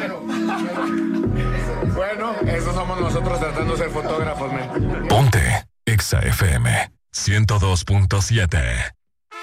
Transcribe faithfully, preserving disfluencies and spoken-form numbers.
Bueno, esos somos nosotros tratando de ser fotógrafos, men. Ponte Exa F M ciento dos punto siete.